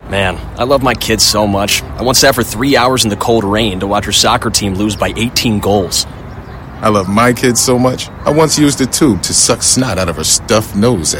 Man, I love my kids so much. I once sat for 3 hours in the cold rain to watch her soccer team lose by 18 goals. I love my kids so much, I once used a tube to suck snot out of her stuffed nose